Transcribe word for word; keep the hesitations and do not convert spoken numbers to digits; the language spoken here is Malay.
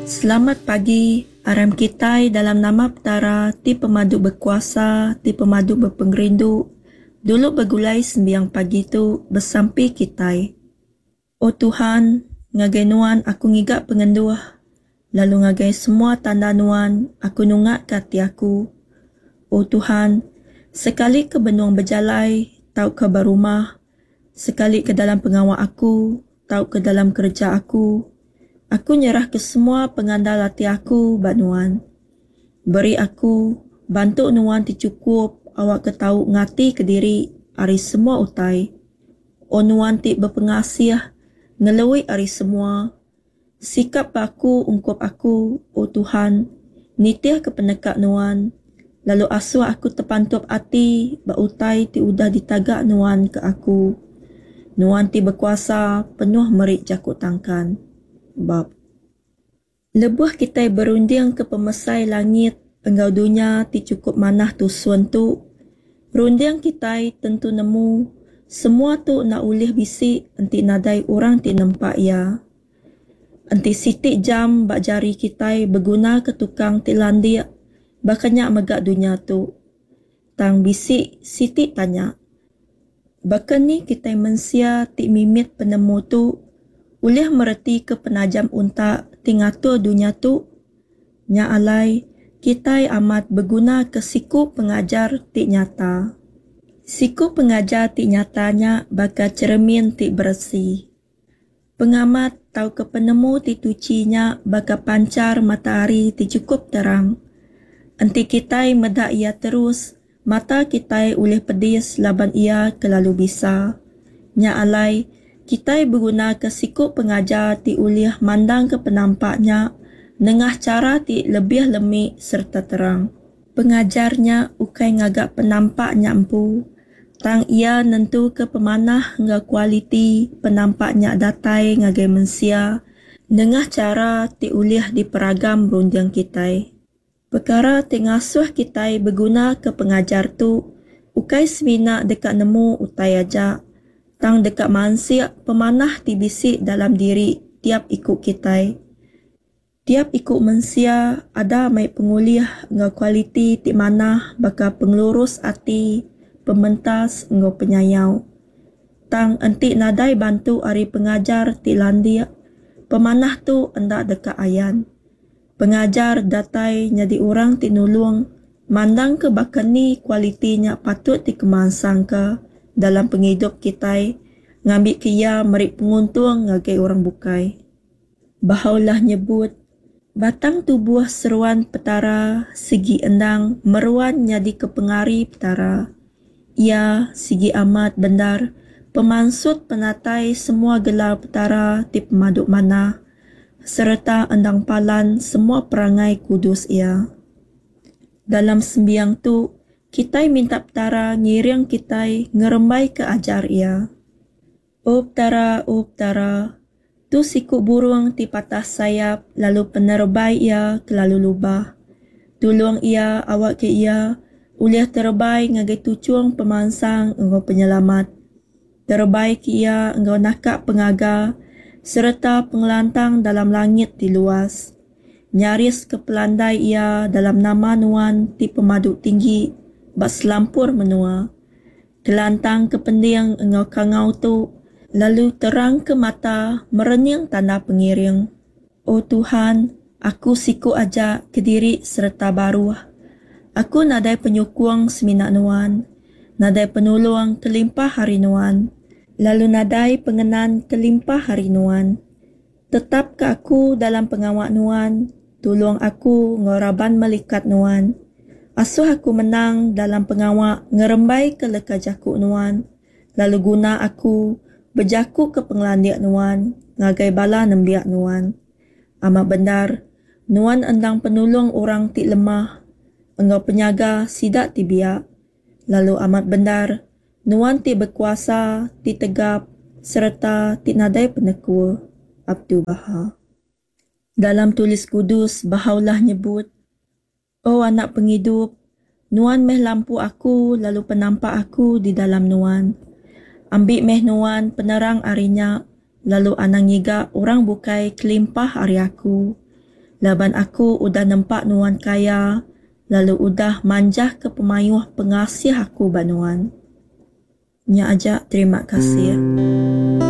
Selamat pagi, aram kitai dalam nama petara, ti pemadu berkuasa, ti pemadu berpengerindu. Dulu bergulai sembiang pagi tu bersampi kitai. Oh Tuhan, ngagai nuan aku ngigak pengenduah. Lalu ngagai semua tanda nuan, aku nungat ke hati aku. Oh Tuhan, sekali ke benuang berjalai, tau ke berumah. Sekali ke dalam pengawal aku, tau ke dalam kerja aku. Aku nyerah ke semua pengandal hati aku, Bak Nuan. Beri aku, bantu Nuan dicukup, awak ketahu ngati ke diri, hari semua utai. O Nuan ti berpengasih, ngelui hari semua. Sikap aku, ungkup aku, O Tuhan, nitiah ke penekak Nuan. Lalu asuh aku terpantup hati, Bak utai ti udah ditagak Nuan ke aku. Nuan ti berkuasa, penuh merik jakut tangkan. Bab. Lebuh kita berunding ke pemesai langit, enggau dunia ti cukup manah tu suan tu. Runding kita tentu nemu, semua tu nak ulih bisik, enti nadai orang ti nampak ya. Enti sitik jam bak jari kita berguna ke tukang ti landia, bakanya megak dunia tu. Tang bisik sitik tanya. Bahkan ni kita mensia ti mimit penemu tu, ulih mereti ke penajam unta tingatur dunia tu. Nya alai, kita amat berguna ke siku pengajar ti nyata. Siku pengajar ti nyatanya bakal cermin ti bersih. Pengamat tahu ke penemu ti tucinya bakal pancar matahari ti cukup terang. Enti kita medak ia terus, mata kita ulih pedis laban ia kelalu bisa. Nya alai, kita berguna ke siku pengajar ti ulih mandang ke penampaknya nengah cara ti lebih lemik serta terang. Pengajarnya ukai ngagak penampaknya empu, tang ia nentu ke pemanah ngga kualiti penampaknya datai ngagai mensia nengah cara ti ulih diperagam berundang kita. Perkara ti ngasuh kita berguna ke pengajar tu, ukai semina dekat nemu utai aja. Tang dekat mansia pemanah ti bisik dalam diri tiap ikut kita. Tiap ikut mensia ada mai pengulih ngau kualiti ti manah bakal pengelurus hati, pementas ngau penyayau. Tang enti nadai bantu ari pengajar ti landia, pemanah tu endak dekat ayan. Pengajar datai nyadi orang ti nulung, mandang ke bakal ni kualitinya patut dikemansang ke dalam penghidup kita, ngambil kia merik penguntung ngagai orang bukai. Bahaulah nyebut, batang tubuh seruan petara, segi endang meruan nyadi kepengari petara. Ia segi amat bendar, pemansut penatai semua gelar petara ti pemaduk manah, serta endang palan semua perangai kudus ia. Dalam sembiang tu, kita minta petara ngiring kita ngerembai ke ajar ia. Oh petara, oh petara, tu siku burung ti patah sayap lalu penerbai ia kelalu lubah. Tolong ia awak ke ia, uliah terbai ngagai tucuang pemansang engkau penyelamat. Terbai ke ia engkau nakak pengaga, serta pengelantang dalam langit di luas. Nyaris ke pelandai ia dalam nama Nuan ti pemaduk tinggi, bak selampur menua. Kelantang ke pendiang engau kangau tu, lalu terang ke mata merenyang tanda pengiring. Oh Tuhan, aku siku aja ke diri serta baru. Aku nadai penyukung seminak Nuan, nadai penolong kelimpah hari Nuan, lalu nadai pengenan kelimpah hari Nuan. Tetap ke aku dalam pengawak Nuan, tolong aku ngoraban melikat Nuan. Asuh aku menang dalam pengawak ngerembai ke leka jakuk Nuan, lalu guna aku berjaku ke penglandiak Nuan, ngagai bala nembiak Nuan. Amat benar, Nuan endang penolong orang ti lemah, engkau penyaga sidak ti biak. Lalu amat benar, Nuan ti berkuasa, ti tegap, serta ti nadai penekul. Abdu Baha. Dalam tulis kudus, bahaulah nyebut, oh anak penghidup, Nuan meh lampu aku lalu penampak aku di dalam Nuan. Ambil meh Nuan penerang arinya, lalu anang nyiga orang bukai kelimpah hari aku. Laban aku udah nampak nuan kaya, lalu udah manjah ke pemayuh pengasih aku banuan. Nya aja terima kasih.